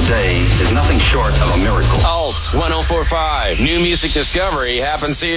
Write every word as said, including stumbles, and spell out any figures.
today is nothing short of a miracle. Alt one oh four point five. New music discovery happens here.